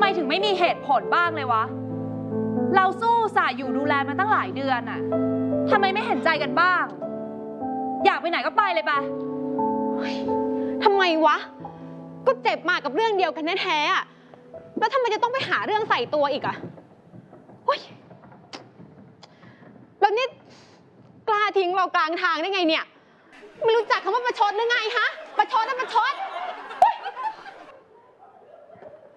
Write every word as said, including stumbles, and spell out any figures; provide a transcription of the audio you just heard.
มถึงไม่มีเหตุผลบ้างเลยวะเราสู้สาอยู่ดูแลมาตั้งหลายเดือนอะทำไมไม่เห็นใจกันบ้างอยากไปไหนก็ไปเลยปะทำไมวะก็เจ็บมากับเรื่องเดียวกันแท้ๆอะแล้วทำไมจะต้องไปหาเรื่องใส่ตัวอีกอะเฮ้ยแล้วนี่กล้าทิ้งเรากลางทางได้ไงเนี่ยไม่รู้จักคำว่าประชดหรือไงฮะประชดนะประชด